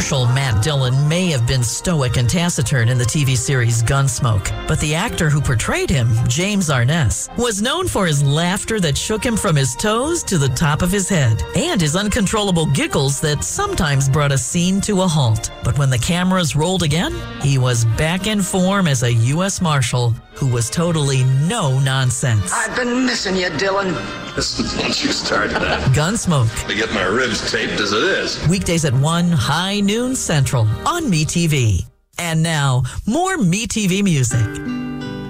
Marshal Matt Dillon may have been stoic and taciturn in the TV series Gunsmoke, but the actor who portrayed him, James Arness, was known for his laughter that shook him from his toes to the top of his head, and his uncontrollable giggles that sometimes brought a scene to a halt. But when the cameras rolled again, he was back in form as a U.S. Marshal who was totally no nonsense. I've been missing you, Dylan. Once you start that. Gunsmoke. I get my ribs taped as it is. Weekdays at 1, high noon central on MeTV. And now, more MeTV music.